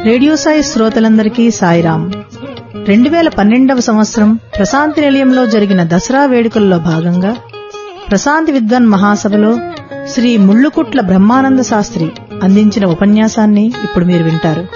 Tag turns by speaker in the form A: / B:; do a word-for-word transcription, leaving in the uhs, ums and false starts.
A: Radio Sai శ్రోతలందరికీ సాయిరాం. రెండు వేల పన్నెండవ సంవత్సరం ప్రశాంతి నిలయంలో జరిగిన దసరా వేడుకల్లో భాగంగా ప్రశాంతి విద్వాన్ మహాసభలో శ్రీ ముళ్ళుకుట్ల బ్రహ్మానంద శాస్త్రి అందించిన ఉపన్యాసాన్ని ఇప్పుడు మీరు వింటారు.